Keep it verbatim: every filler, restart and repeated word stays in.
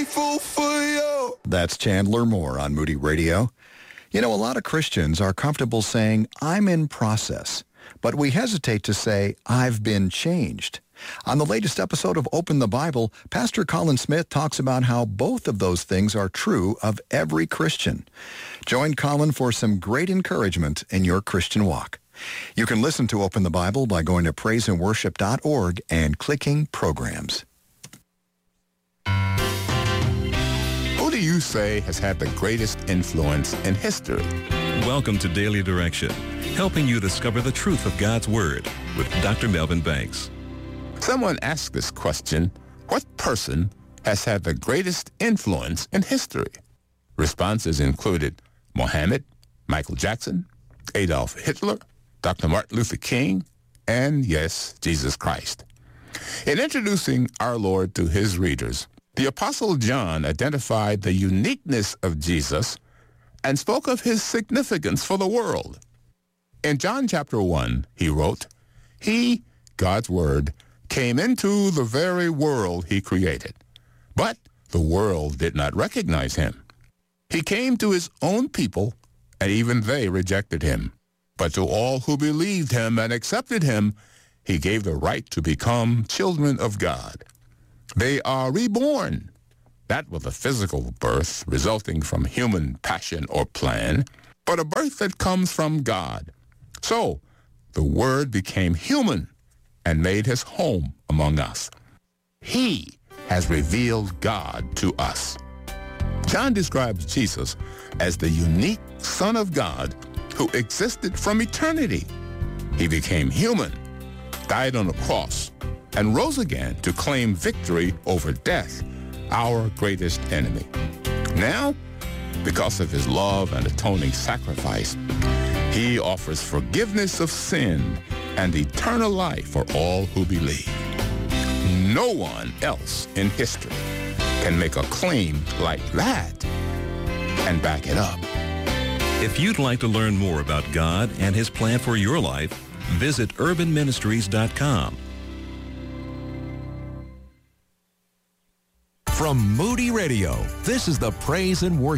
grateful for you. That's Chandler Moore on Moody Radio. You know, a lot of Christians are comfortable saying, I'm in process, but we hesitate to say, I've been changed. On the latest episode of Open the Bible, Pastor Colin Smith talks about how both of those things are true of every Christian. Join Colin for some great encouragement in your Christian walk. You can listen to Open the Bible by going to praise and worship dot org and clicking Programs. Who do you say has had the greatest influence in history? Welcome to Daily Direction, helping you discover the truth of God's Word with Doctor Melvin Banks. Someone asked this question, what person has had the greatest influence in history? Responses included Mohammed, Michael Jackson, Adolf Hitler, Doctor Martin Luther King, and yes, Jesus Christ. In introducing our Lord to his readers, the Apostle John identified the uniqueness of Jesus and spoke of his significance for the world. In John chapter one, he wrote, He, God's Word, came into the very world he created, but the world did not recognize him. He came to his own people, and even they rejected him. But to all who believed him and accepted him, he gave the right to become children of God. They are reborn, not with a physical birth resulting from human passion or plan, but a birth that comes from God. So, the Word became human and made his home among us. He has revealed God to us. John describes Jesus as the unique Son of God who existed from eternity. He became human, died on the cross, and rose again to claim victory over death, our greatest enemy. Now, because of his love and atoning sacrifice, he offers forgiveness of sin and eternal life for all who believe. No one else in history can make a claim like that and back it up. If you'd like to learn more about God and his plan for your life, visit urban ministries dot com. From Moody Radio, this is the Praise and Worship